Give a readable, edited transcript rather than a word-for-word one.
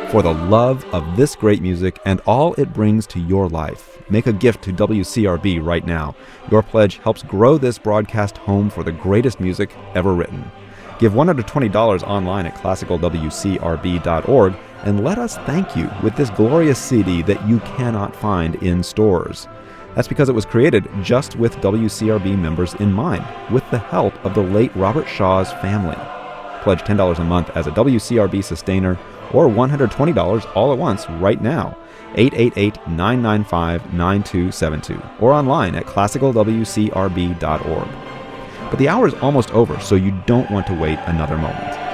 For the love of this great music and all it brings to your life, make a gift to WCRB right now. Your pledge helps grow this broadcast home for the greatest music ever written. Give $120 online at classicalwcrb.org and let us thank you with this glorious CD that you cannot find in stores. That's because it was created just with WCRB members in mind, with the help of the late Robert Shaw's family. Pledge $10 a month as a WCRB sustainer or $120 all at once right now. 888-995-9272 or online at classicalwcrb.org. But the hour is almost over, so you don't want to wait another moment.